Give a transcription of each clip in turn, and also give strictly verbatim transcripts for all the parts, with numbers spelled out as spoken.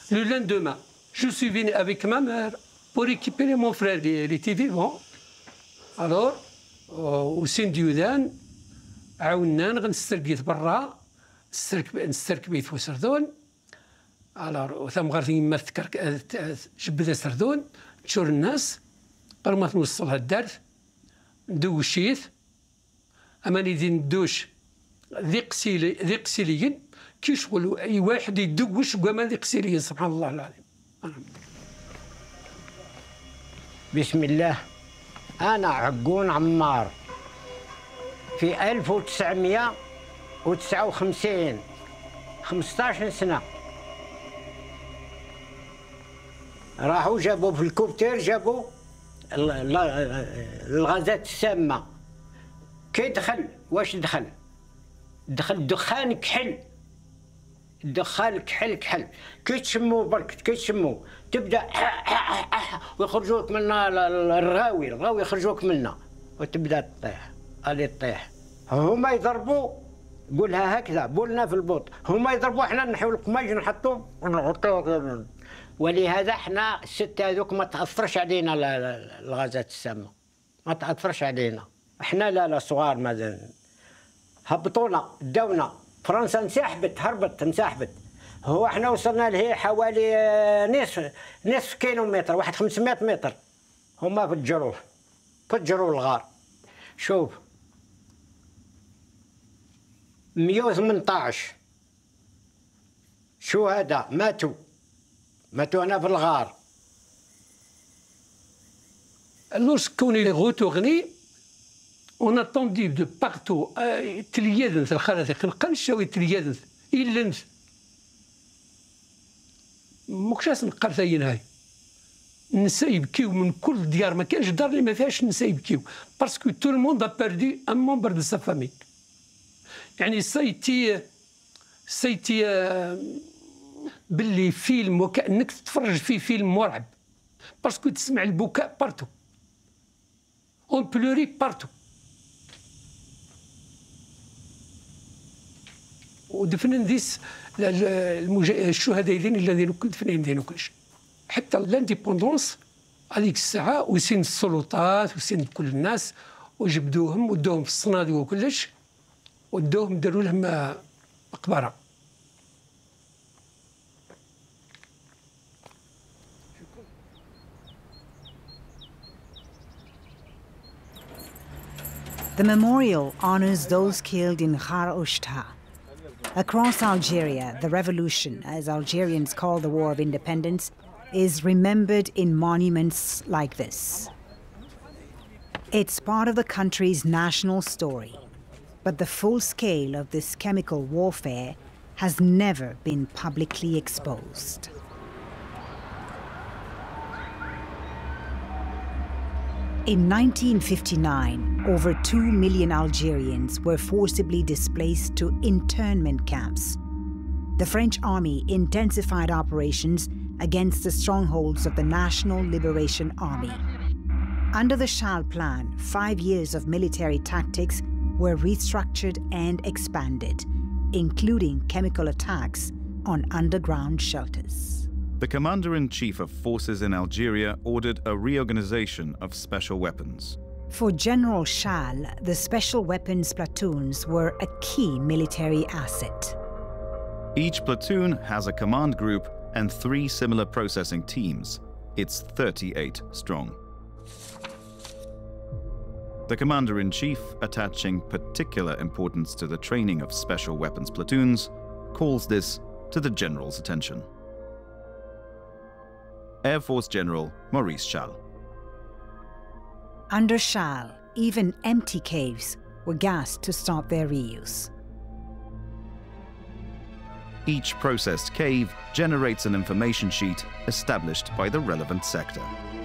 Le lendemain, je suis venu avec ma mère pour récupérer mon frère, il était vivant. Alors, au سن ديودان عاوننا غنسترقيت برا نستركبيت في سردون. الوغ ثم غارت يما تكرك جبدها سردون تشور الناس قبل ما توصلها الدارت ندوشيت اما ندي ندوش ذي قسيلي ذي قسيليين كيشغل اي واحد يدوش كما ذي قسيليين سبحان الله العظيم. بسم الله. أنا عقون عمار في ألف وتسعمائة وتسعة وخمسين خمسة عشر سنة. راحوا جابوا في الكوبتير جابوا الغازات السامة. كي دخل واش دخل؟ دخل دخان كحل، الدخان كحل كحل كي تشمو برك كي تشمو تبدا ويخرجوك منا الرغاوي الرغاوي يخرجوك منا وتبدا تطيح الي تطيح. هما يضربوا قولها هكذا بولنا في البوط، هما يضربوا احنا نحيو القماج نحطوه ونحطوه. ولهذا احنا الستة هذوك ما تاثرش علينا الغازات السامه، ما تاثرش علينا احنا. لا لا صغار مازال هبطونا داونا. فرنسا انسحبت هربت انسحبت. هو احنا وصلنا له حوالي نصف نصف كيلومتر واحد خمسمائة متر. هما فجروه فجروا الغار. شوف مئة وثمنطاش شهداء ماتوا ماتوا هنا في الغار. Lorsqu'on est retourné, on a entendu de partout تليادنت الخرائط كنقنش وتليادنت إلا مكشاس نقرت أي نهاية. النساء يبكيو من كل الديار، ما كانش دار اللي ما فيهاش النساء يبكيو باسكو تو الموند ا بيردو ان ممبر دو سا فامي. يعني سايتي سايتي باللي فيلم وكأنك تتفرج في فيلم مرعب باسكو تسمع البكاء بارتو اون بلوري بارتو. ودفنا نديس الشهداء الذين كنت دفنين دينو كلشي حتى لانديبوندونس هذيك الساعه وسين السلطات وسين كل الناس وجبدوهم ودوهم في الصناديق وكلش ودوهم داروا لهم مقبره. The memorial honors those killed in Ghar Oujda. Across Algeria, the revolution, as Algerians call the War of Independence, is remembered in monuments like this. It's part of the country's national story, but the full scale of this chemical warfare has never been publicly exposed. In nineteen fifty-nine, over two million Algerians were forcibly displaced to internment camps. The French army intensified operations against the strongholds of the National Liberation Army. Under the Chal Plan, five years of military tactics were restructured and expanded, including chemical attacks on underground shelters. The commander-in-chief of forces in Algeria ordered a reorganization of special weapons. For General Chal, the special weapons platoons were a key military asset. Each platoon has a command group and three similar processing teams. It's thirty-eight strong. The commander-in-chief, attaching particular importance to the training of special weapons platoons, calls this to the general's attention. Air Force General Maurice Chal. Under Chal, even empty caves were gassed to stop their reuse. Each processed cave generates an information sheet established by the relevant sector.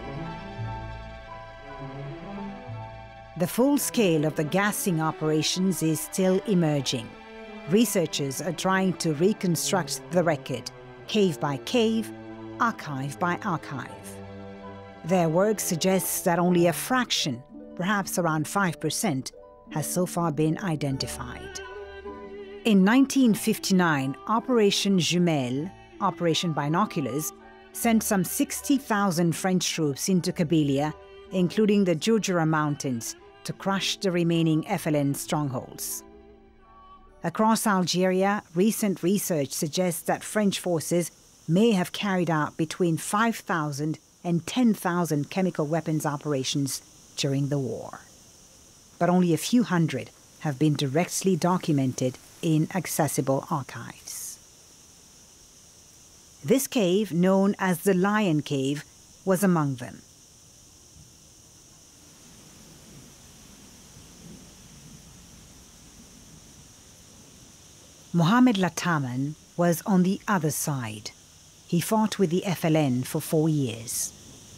The full scale of the gassing operations is still emerging. Researchers are trying to reconstruct the record, cave by cave, archive by archive. Their work suggests that only a fraction, perhaps around five percent, has so far been identified. In nineteen fifty-nine, Operation Jumelle, Operation Binoculars, sent some sixty thousand French troops into Kabylia, including the Jujura Mountains, to crush the remaining F L N strongholds. Across Algeria, recent research suggests that French forces may have carried out between five thousand and ten thousand chemical weapons operations during the war. But only a few hundred have been directly documented in accessible archives. This cave, known as the Lion Cave, was among them. Mohamed Lataman was on the other side. He fought with the F L N for four years.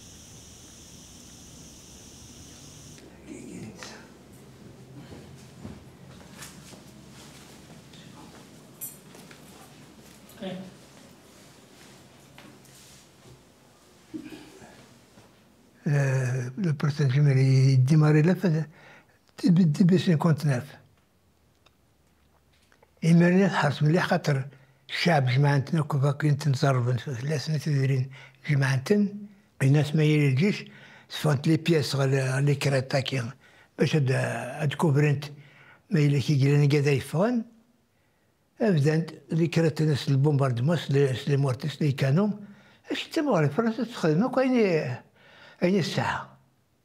Le processus il démarrait là, début cinquante-neuf. إيماننا حرص مليح خاطر الشعب جماعتنا كون تنصرف ثلاث سنين تدرين جماعتنا الناس ما يلي الجيش سفونت لي بياس غالي كراتاكي باش هاد هاد كوبرنت ما يلي كيجينا كذا يفون ابدا اللي كرات الناس البومباردمون لي مورتيس لي كانوا اش تمغرب فرنسا تخدم كاين أي الساعة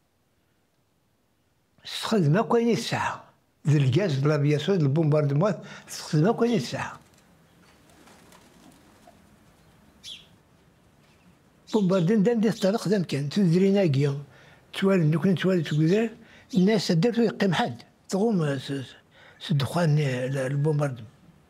تخدم كاين الساعة ذي الغاز لافياسيون البومباردمون تخدم كاين الساعة بومباردين دام ديال الطريق دام كان تدرينا كيا توالي دوك توالي تقدر الناس دارتو يقيم حد تقوم الدخان البومباردمون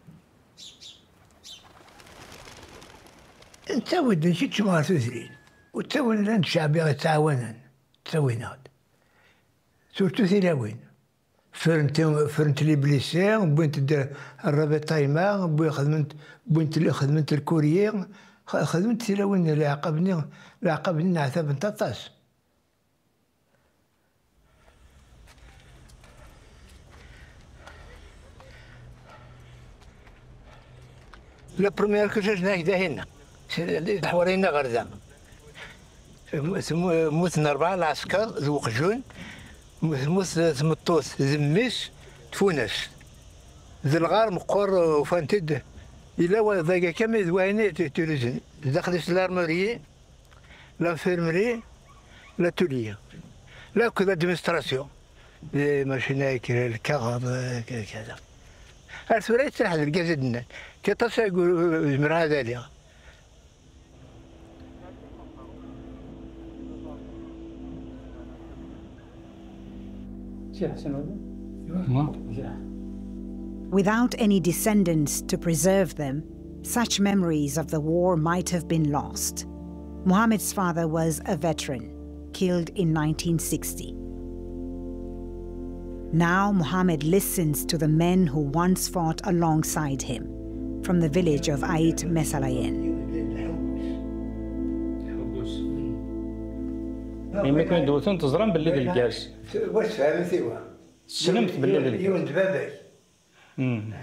انت ود نشي تشمار تدرين وتاون لان الشعبي غيتعاونن تاوينات سورتو تيلاوين فرنت فرنت لي بليسي بوين تدير الرابطايما بوين خدمت بوين تلي خدمت الكوريير خدمت تيلاوين اللي عقبني اللي عقبني نعتاب نطاطاس لا بروميير كوشاج هكذا هنا حوالينا غردة موتنا أربعة العسكر ذو قجون موت ثمطوس ذميس تفونس ذي الغار مقر وفانتد إلا وضاقا كامل ذواني توريزن داخل الارمري لانفيرمري لا تولية لا كذا ديمونستراسيون ماشينا الكغض كذا الثورة يتسرح الكازدنا كتصا يقول زمرها ذالية Without any descendants to preserve them, such memories of the war might have been lost. Mohammed's father was a veteran, killed in nineteen sixty. Now Mohammed listens to the men who once fought alongside him, from the village of Ait Mesalayen. ملي كنا دوثون تزرم باللي ديال الكاس واش فهمتي وا سلمت باللي ديال الكاس يوند باباك امم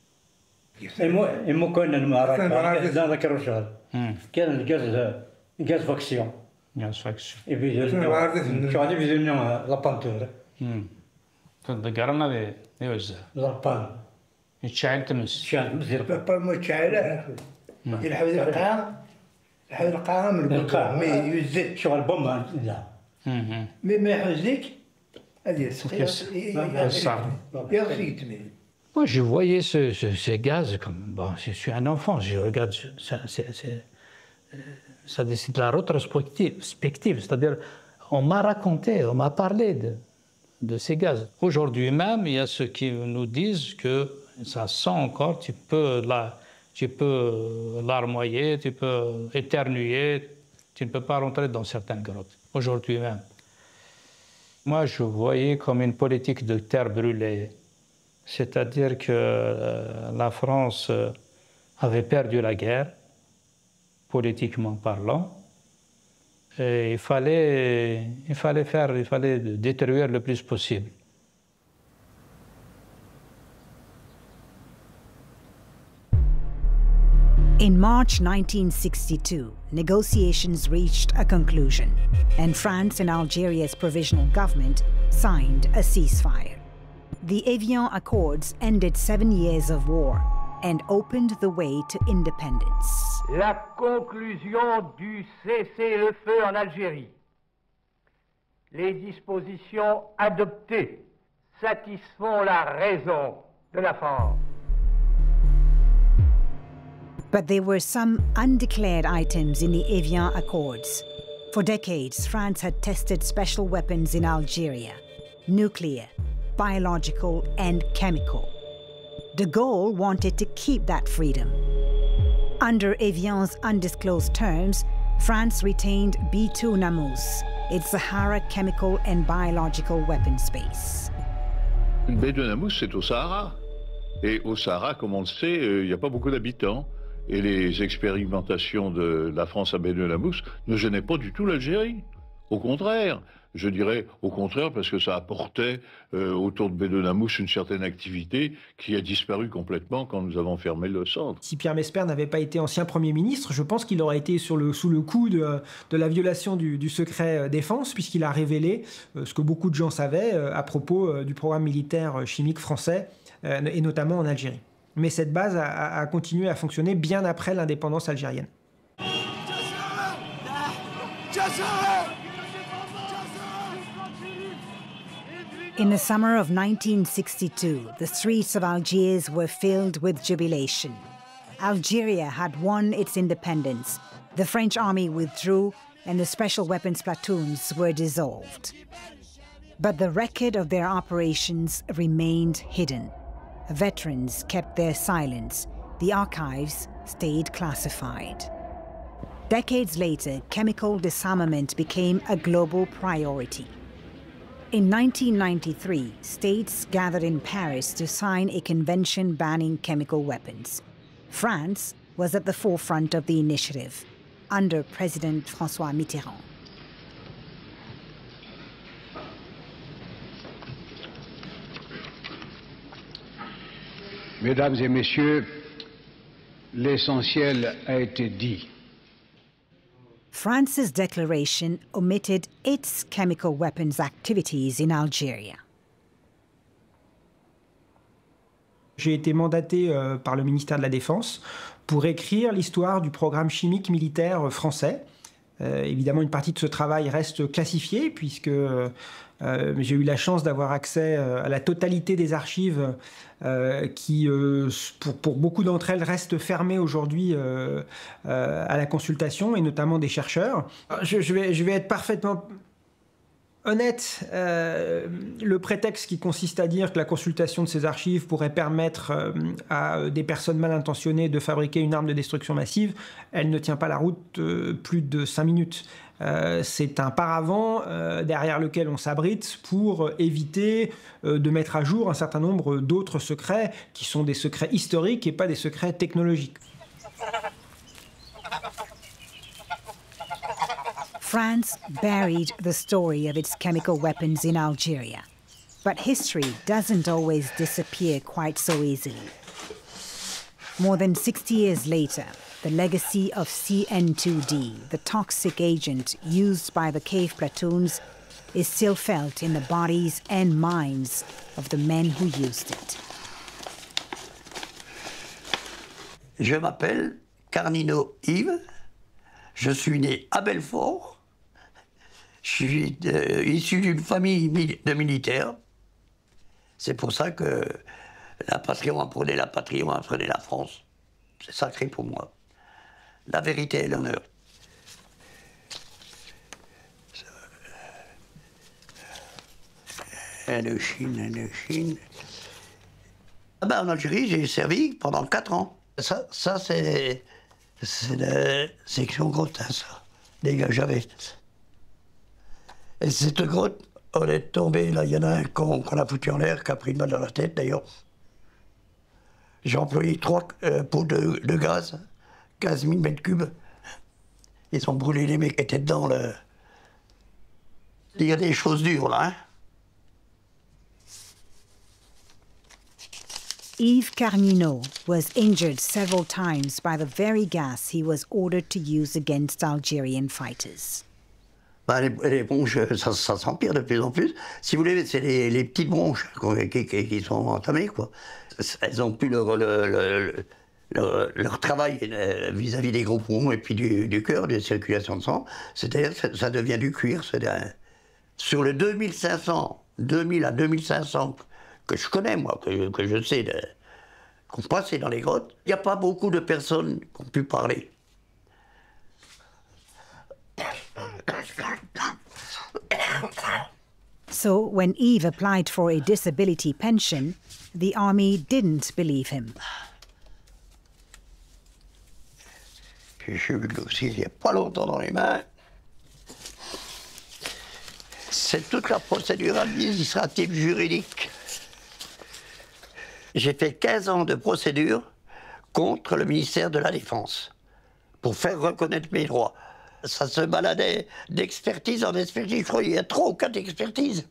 إمو كنا المعركة ذاك الرجال كان الكاز الكاز فاكسيون يا فاكسيون يبي شو غادي يبيزونيو لا بانتور امم تذكرنا ب يوز لابان يتشعل تمس شان مزير بابا ما تشعل يلحق القاع يلحق القاع من القاع ما يزيد شغل بومب لا مي ما يحوزك هذه الصغير يغسيك تميل. Moi, je voyais ce, ce, ces gaz comme... Bon, je suis un enfant, je regarde... Ça, c'est, c'est, ça c'est de la rétrospective, c'est-à-dire on m'a raconté, on m'a parlé de, de ces gaz. Aujourd'hui même, il y a ceux qui nous disent que ça sent encore, tu peux la, tu peux larmoyer, tu peux éternuer, tu ne peux pas rentrer dans certaines grottes. Aujourd'hui même. Moi, je voyais comme une politique de terre brûlée. C'est-à-dire que euh, la France euh, avait perdu la guerre, politiquement parlant, et il fallait, il fallait faire, il fallait détruire le plus possible. In March nineteen sixty-two, negotiations reached a conclusion, and France and Algeria's provisional government signed a ceasefire. The Évian Accords ended seven years of war and opened the way to independence. La conclusion du cessez-le-feu en Algérie. Les dispositions adoptées satisfont la raison de la France. But there were some undeclared items in the Évian Accords. For decades, France had tested special weapons in Algeria, nuclear, biological, and chemical. De Gaulle wanted to keep that freedom. Under Évian's undisclosed terms, France retained B two Namous, its Sahara chemical and biological weapons base. B deux Namous, c'est au Sahara. Et au Sahara, comme on le sait, il n'y a pas beaucoup d'habitants. Et les expérimentations de la France à B deux Namous ne gênaient pas du tout l'Algérie. Au contraire, je dirais au contraire parce que ça apportait euh, autour de B deux Namous une certaine activité qui a disparu complètement quand nous avons fermé le centre. Si Pierre Mespère n'avait pas été ancien Premier ministre, je pense qu'il aurait été sur le, sous le coup de, de la violation du, du secret défense, puisqu'il a révélé euh, ce que beaucoup de gens savaient euh, à propos euh, du programme militaire chimique français, euh, et notamment en Algérie. Mais cette base a, a continué à fonctionner bien après l'indépendance algérienne. In the summer of nineteen sixty-two, the streets of Algiers were filled with jubilation. Algeria had won its independence, the French army withdrew, and the special weapons platoons were dissolved. But the record of their operations remained hidden. Veterans kept their silence. The archives stayed classified. Decades later, chemical disarmament became a global priority. In nineteen ninety-three, states gathered in Paris to sign a convention banning chemical weapons. France was at the forefront of the initiative, under President François Mitterrand. Mesdames et messieurs, l'essentiel a été dit. France's declaration omitted its chemical weapons activities in Algeria. J'ai été mandaté euh, par le ministère de la Défense pour écrire l'histoire du programme chimique militaire français. Euh, évidemment, une partie de ce travail reste classifiée puisque euh, euh, j'ai eu la chance d'avoir accès euh, à la totalité des archives euh, qui, euh, pour, pour beaucoup d'entre elles, restent fermées aujourd'hui euh, euh, à la consultation, et notamment des chercheurs. Je, je, vais, je vais être parfaitement honnête. Euh, le prétexte qui consiste à dire que la consultation de ces archives pourrait permettre euh, à des personnes mal intentionnées de fabriquer une arme de destruction massive, elle ne tient pas la route euh, plus de cinq minutes. Euh, c'est un paravent euh, derrière lequel on s'abrite pour éviter euh, de mettre à jour un certain nombre d'autres secrets qui sont des secrets historiques et pas des secrets technologiques. France buried the story of its chemical weapons in Algeria. But history doesn't always disappear quite so easily. More than sixty years later, the legacy of C N two D, the toxic agent used by the cave platoons, is still felt in the bodies and minds of the men who used it. Je m'appelle Carnino Yves, je suis né à Belfort, je suis de, issu d'une famille de militaires. C'est pour ça que la patrie, on apprenait la patrie, on apprenait la France. C'est sacré pour moi. La vérité et l'honneur. Indochine, Indochine. Ah ben, en Algérie, j'ai servi pendant quatre ans. Ça, ça c'est la section grotte, hein, ça. Dégagez. Et cette grotte, on est tombé, là, il y en a un qu'on qu'on a foutu en l'air, qui a pris une balle dans la tête, d'ailleurs. J'ai employé trois euh, pots de, de gaz, quinze mille mètres cubes. Ils ont brûlé les mecs qui étaient dedans, là. Il y a des choses dures, là, hein. Yves Carnineau was injured several times by the very gas he was ordered to use against Algerian fighters. Bah, les, les bronches, ça, ça s'empire de plus en plus. Si vous voulez, c'est les, les petites bronches qui, qui, qui sont entamées, quoi. Elles n'ont plus leur, leur, leur, leur, leur travail vis-à-vis des gros poumons et puis du, du cœur, de la circulation de sang. C'est-à-dire que ça devient du cuir. Sur le deux mille cinq cents, deux mille à deux mille cinq cents que je connais, moi, que, que je sais, de, qu'on passait dans les grottes, il n'y a pas beaucoup de personnes qui ont pu parler. So when Yves applied for a disability pension, the army didn't believe him. J'ai eu le dossier il n'y a pas longtemps dans les mains. C'est toute la procédure administrative juridique. J'ai fait quinze ans de procédure contre le ministère de la Défense pour faire reconnaître mes droits. Ça se baladait d'expertise en expertise. Je crois qu'il y a trois ou quatre expertises.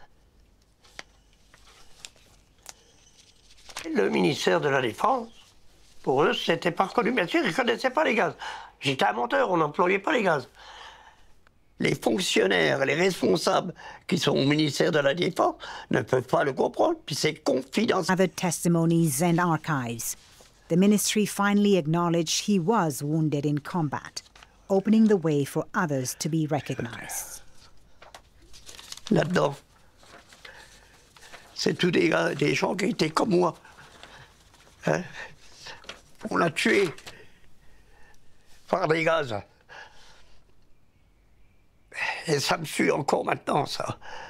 Le ministère de la Défense, pour eux, c'était pas reconnu. Bien sûr, ils ne connaissaient pas les gaz. J'étais un menteur, on n'employait pas les gaz. Les fonctionnaires, les responsables qui sont au ministère de la Défense ne peuvent pas le comprendre, puis c'est confidentiel. Other testimonies and archives. The ministry finally acknowledged he was wounded in combat, opening the way for others to be recognized. Là-dedans, c'est tous des, gars, des gens qui étaient comme moi. Hein? On l'a tué par des gaz. Et ça me suit encore maintenant, ça.